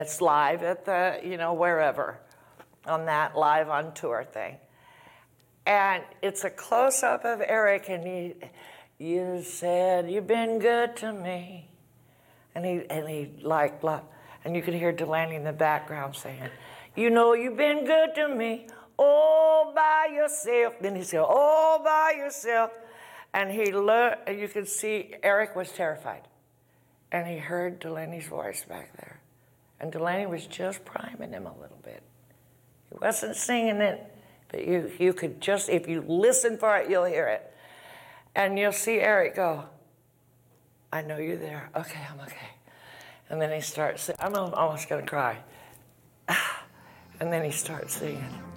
It's live at the, wherever, on that live on tour thing. And it's a close-up of Eric, and you said, you've been good to me. And he like, and you could hear Delaney in the background saying, you've been good to me, all by yourself. Then he said, all by yourself. And you could see Eric was terrified. And he heard Delaney's voice back there. And Delaney was just priming him a little bit. He wasn't singing it, but you could just, if you listen for it, you'll hear it. And you'll see Eric go, I know you're there. Okay, I'm okay. And then he starts singing. I'm almost going to cry. And then he starts singing.